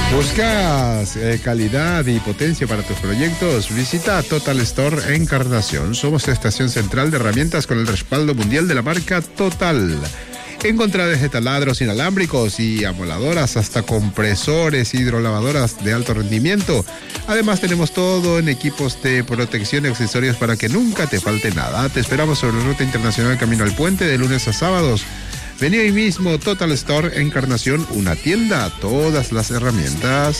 ¿Buscas calidad y potencia para tus proyectos? Visita Total Store Encarnación. Somos la estación central de herramientas con el respaldo mundial de la marca Total. Encontrá desde taladros inalámbricos y amoladoras hasta compresores, hidrolavadoras de alto rendimiento. Además tenemos todo en equipos de protección y accesorios para que nunca te falte nada. Te esperamos sobre la Ruta Internacional Camino al Puente de lunes a sábados. Vení hoy mismo, Total Store Encarnación, una tienda, todas las herramientas.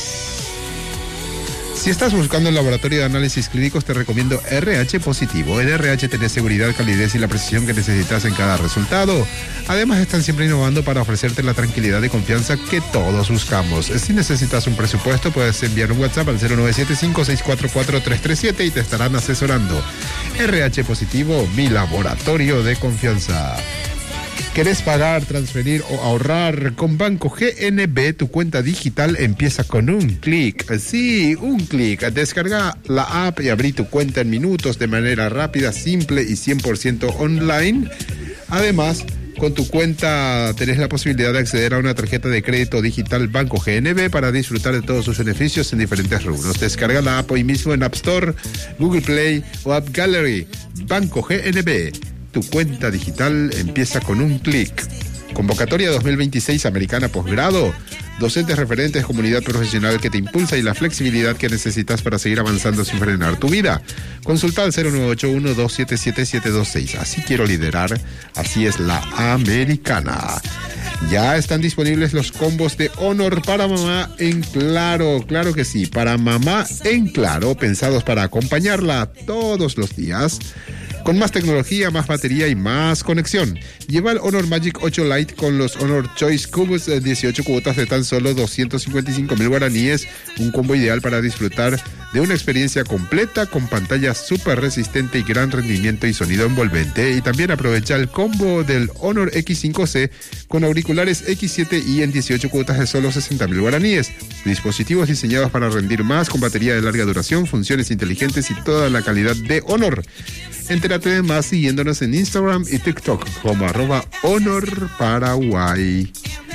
Si estás buscando un laboratorio de análisis clínicos, te recomiendo RH Positivo. En RH tenés seguridad, calidez y la precisión que necesitas en cada resultado. Además, están siempre innovando para ofrecerte la tranquilidad y confianza que todos buscamos. Si necesitas un presupuesto, puedes enviar un WhatsApp al 0975-644-337 y te estarán asesorando. RH Positivo, mi laboratorio de confianza. ¿Querés pagar, transferir o ahorrar? Con Banco GNB, tu cuenta digital empieza con un clic. Sí, un clic. Descarga la app y abrí tu cuenta en minutos de manera rápida, simple y 100% online. Además, con tu cuenta tenés la posibilidad de acceder a una tarjeta de crédito digital Banco GNB para disfrutar de todos sus beneficios en diferentes rubros. Descarga la app hoy mismo en App Store, Google Play o App Gallery. Banco GNB. Tu cuenta digital empieza con un clic. Convocatoria 2026 Americana Posgrado. Docentes referentes, comunidad profesional que te impulsa y la flexibilidad que necesitas para seguir avanzando sin frenar tu vida. Consulta al 0981-277-726. Así quiero liderar, así es la Americana. Ya están disponibles los combos de Honor para mamá en Claro. Claro que sí, para mamá en Claro, pensados para acompañarla todos los días. Con más tecnología, más batería y más conexión. Lleva el Honor Magic 8 Lite con los Honor Choice Cubes, 18 cuotas de tan solo 255,000 guaraníes. Un combo ideal para disfrutar de una experiencia completa con pantalla súper resistente y gran rendimiento y sonido envolvente. Y también aprovecha el combo del Honor X5C con auriculares X7i en 18 cuotas de solo 60,000 guaraníes. Dispositivos diseñados para rendir más con batería de larga duración, funciones inteligentes y toda la calidad de Honor. Entérate de más siguiéndonos en Instagram y TikTok como @HonorParaguay.